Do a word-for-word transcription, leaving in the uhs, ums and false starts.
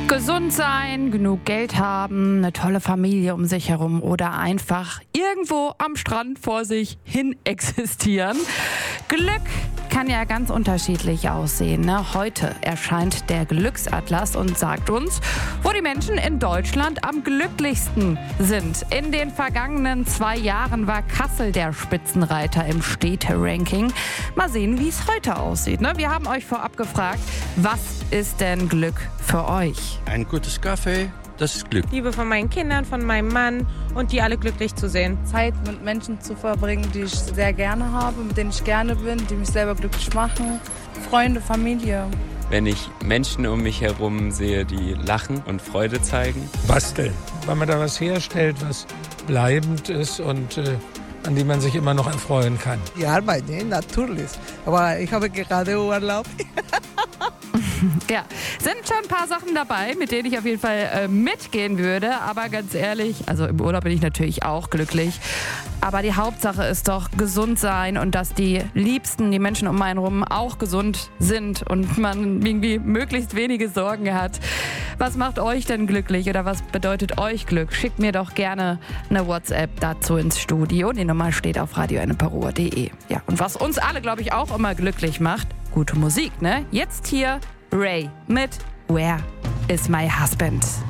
Gesund sein, genug Geld haben, eine tolle Familie um sich herum oder einfach irgendwo am Strand vor sich hin existieren. Glück kann ja ganz unterschiedlich aussehen. Ne? Heute erscheint der Glücksatlas und sagt uns, wo die Menschen in Deutschland am glücklichsten sind. In den vergangenen zwei Jahren war Kassel der Spitzenreiter im Städte-Ranking. Mal sehen, wie es heute aussieht. Ne? Wir haben euch vorab gefragt, was ist denn Glück für euch? Ein gutes Kaffee, das ist Glück. Liebe von meinen Kindern, von meinem Mann und die alle glücklich zu sehen. Zeit mit Menschen zu verbringen, die ich sehr gerne habe, mit denen ich gerne bin, die mich selber glücklich machen. Freunde, Familie. Wenn ich Menschen um mich herum sehe, die lachen und Freude zeigen. Basteln, weil man da was herstellt, was bleibend ist und äh, an die man sich immer noch erfreuen kann. Die Arbeit, ne? Natürlich. Aber ich habe gerade Urlaub. Ja, sind schon ein paar Sachen dabei, mit denen ich auf jeden Fall äh, mitgehen würde. Aber ganz ehrlich, also im Urlaub bin ich natürlich auch glücklich. Aber die Hauptsache ist doch gesund sein und dass die Liebsten, die Menschen um einen herum auch gesund sind und man irgendwie möglichst wenige Sorgen hat. Was macht euch denn glücklich oder was bedeutet euch Glück? Schickt mir doch gerne eine WhatsApp dazu ins Studio. Die Nummer steht auf radio eine parole punkt de. Ja, und was uns alle, glaube ich, auch immer glücklich macht, gute Musik, ne? Jetzt hier Ray mit Where is my husband?